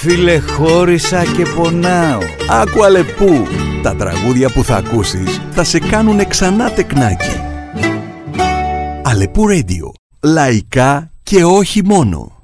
Φίλε, χώρισα και πονάω. Άκου Αλεπού, τα τραγούδια που θα ακούσεις θα σε κάνουνε ξανά τεκνάκι. Αλεπού Radio, λαϊκά και όχι μόνο.